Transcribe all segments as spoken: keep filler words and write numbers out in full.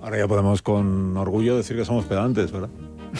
Ahora ya podemos con orgullo decir que somos pedantes, ¿verdad?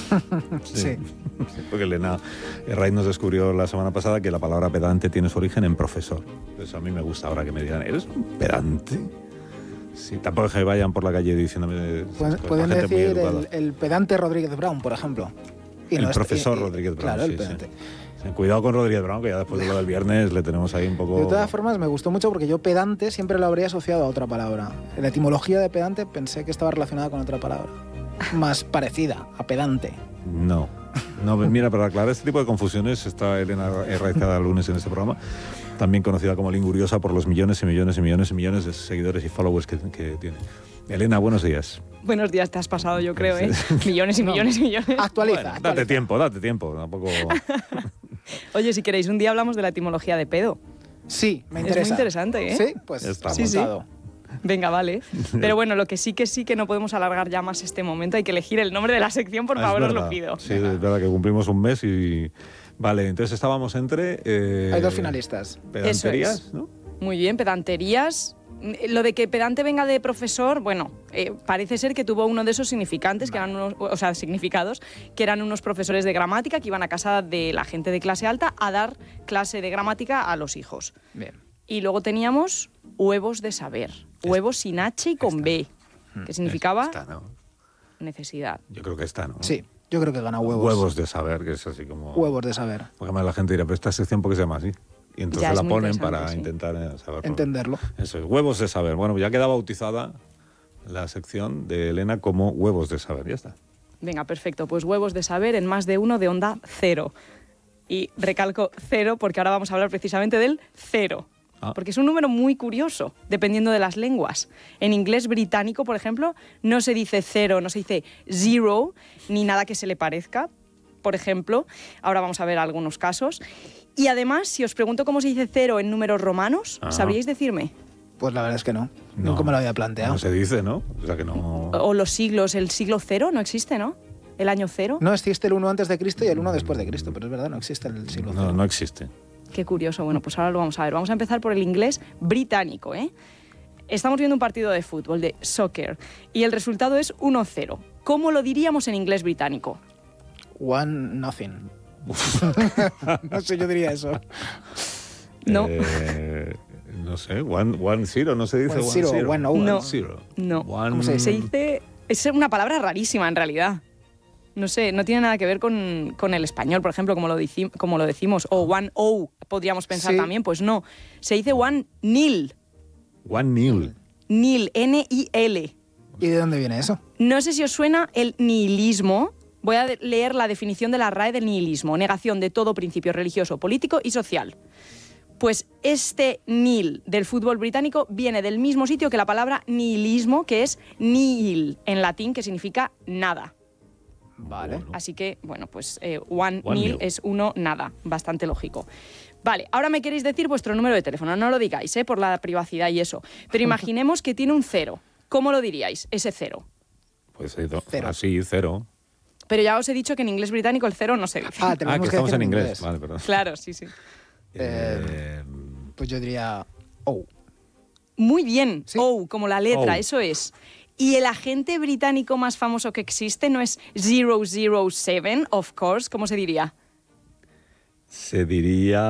Sí. sí. Porque Elena Herraiz nos descubrió la semana pasada que la palabra pedante tiene su origen en profesor. Entonces a mí me gusta ahora que me digan, ¿eres un pedante? Sí, tampoco es que vayan por la calle diciéndome... Pueden, pueden decir el, el pedante Rodríguez Brown, por ejemplo. Y el no profesor es, y, Rodríguez Brown, claro, sí, el pedante. Sí. Sí, cuidado con Rodríguez Brown, que ya después de lo del viernes le tenemos ahí un poco... De todas formas, me gustó mucho porque yo pedante siempre lo habría asociado a otra palabra. En la etimología de pedante pensé que estaba relacionada con otra palabra. Más parecida a pedante. No. No, mira, para aclarar este tipo de confusiones está Elena Herraiz cada lunes en este programa, también conocida como Linguriosa por los millones y millones y millones y millones de seguidores y followers que, que tiene. Elena, buenos días. Buenos días, te has pasado, yo creo, ¿eh? Millones y no. millones y millones. Actualiza, bueno, actualiza. Date tiempo, date tiempo. Tampoco... Oye, si queréis, un día hablamos de la etimología de pedo. Sí, me interesa. Es muy interesante, ¿eh? Sí, pues está sí, sí. Venga, vale. Pero bueno, lo que sí que sí que no podemos alargar ya más este momento. Hay que elegir el nombre de la sección, por favor, os lo pido. Sí, es verdad que cumplimos un mes y... Vale, entonces estábamos entre... Eh... Hay dos finalistas. Pedanterías, Eso es. ¿no? Muy bien, pedanterías. Lo de que pedante venga de profesor, bueno, eh, parece ser que tuvo uno de esos significantes, que eran unos, o sea, significados, que eran unos profesores de gramática que iban a casa de la gente de clase alta a dar clase de gramática a los hijos. Bien. Y luego teníamos huevos de saber, huevos sin H y con B, que significaba esta, ¿no? necesidad. Yo creo que está, ¿no? Sí, yo creo que gana huevos. Huevos de saber, que es así como... Huevos de saber. Porque además la gente dirá, pero esta sección, ¿por qué se llama así? Y entonces Ya, la ponen interesante, para sí. intentar saberlo. Entenderlo. Eso es, huevos de saber. Bueno, ya queda bautizada la sección de Elena como huevos de saber, ya está. Venga, perfecto, pues huevos de saber en más de uno de onda cero. Y recalco cero porque ahora vamos a hablar precisamente del cero. Ah. Porque es un número muy curioso, dependiendo de las lenguas. En inglés británico, por ejemplo, no se dice cero, no se dice zero, ni nada que se le parezca, por ejemplo. Ahora vamos a ver algunos casos. Y además, si os pregunto cómo se dice cero en números romanos, Ajá. ¿sabríais decirme? Pues la verdad es que no. No, Nunca me lo había planteado. No se dice, ¿no? O sea que no... O los siglos, el siglo cero no existe, ¿no? El año cero. No existe el uno antes de Cristo y el uno después de Cristo, pero es verdad, no existe el siglo cero. No, no existe. Qué curioso. Bueno, pues ahora lo vamos a ver. Vamos a empezar por el inglés británico, ¿eh? Estamos viendo un partido de fútbol, de soccer, y el resultado es uno cero. ¿Cómo lo diríamos en inglés británico? One nothing. No sé, yo diría eso. No. Eh, no sé, one, one zero, no se dice One one zero, zero. one oh. No. One zero. No. One... ¿Cómo se dice? Se dice... Es una palabra rarísima, en realidad. No sé, no tiene nada que ver con, con el español, por ejemplo, como lo, dici- como lo decimos. O one oh, podríamos pensar Sí. también. Pues no. Se dice one nil. One nil. Nil, N I L. ¿Y de dónde viene eso? No sé si os suena el nihilismo. Voy a de- leer la definición de la R A E del nihilismo. Negación de todo principio religioso, político y social. Pues este nil del fútbol británico viene del mismo sitio que la palabra nihilismo, que es nihil, en latín, que significa nada. Vale. Bueno. Así que, bueno, pues eh, one, One nil nil. es uno, nada. Bastante lógico. Vale, ahora me queréis decir vuestro número de teléfono. No lo digáis, ¿eh? Por la privacidad y eso. Pero imaginemos que tiene un cero. ¿Cómo lo diríais, ese cero? Pues eh, Cero. así, cero. Pero ya os he dicho que en inglés británico el cero no se dice. Ah, Ah, tenemos que que estamos decir en inglés. Vale, perdón. Claro, sí, sí. Eh, Pues yo diría oh. Muy bien. Sí. Oh, como la letra, Oh. eso es. Y el agente británico más famoso que existe no es cero cero siete, of course. ¿Cómo se diría? se diría...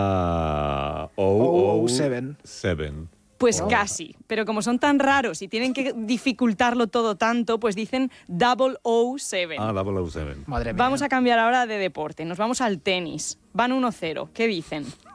oh seven. Seven. Pues Oh. casi. Pero como son tan raros y tienen que dificultarlo todo tanto, pues dicen double oh seven. Ah, double oh seven. Madre mía. Vamos a cambiar ahora de deporte. Nos vamos al tenis. Van uno cero. ¿Qué dicen?